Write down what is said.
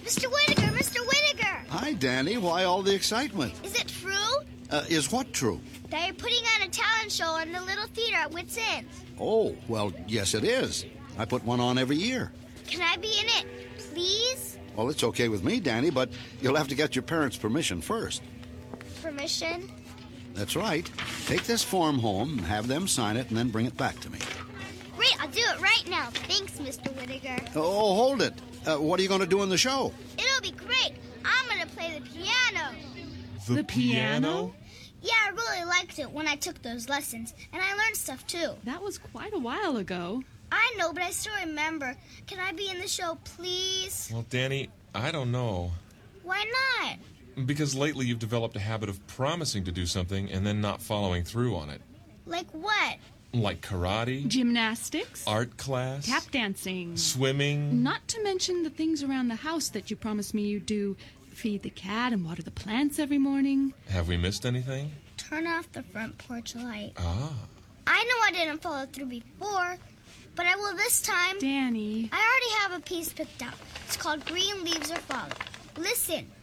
Mr. Whittaker! Mr. Whittaker! Hi, Danny. Why all the excitement? Is it true Is what true? that you're putting on a talent show in the Little Theater at Wits End? Oh, well, yes, it is. I put one on every year. Can I be in it, please? Well, it's okay with me, Danny, but you'll have to get your parents' permission first. Permission? That's right. Take this form home, have them sign it, and then bring it back to me. Great, I'll do it right now. Thanks, Mr. Whittaker. Oh, hold it. What are you going to do in the show? It'll be great. I'm going to play the piano. The piano? Yeah, I really liked it when I took those lessons, and I learned stuff too. That was quite a while ago. I know, but I still remember. Can I be in the show, please? Well, Danny, I don't know. Why not? Because lately you've developed a habit of promising to do something and then not following through on it. Like what? Like karate, Gymnastics, art class, tap dancing, swimming. not to mention the things around the house that you promised me you'd do. Feed the cat and water the plants every morning. Have we missed anything? Turn off the front porch light. Ah. I know I didn't follow through before, but I will this time. Danny. I already have a piece picked out. It's called Green Leaves Are Falling. Listen.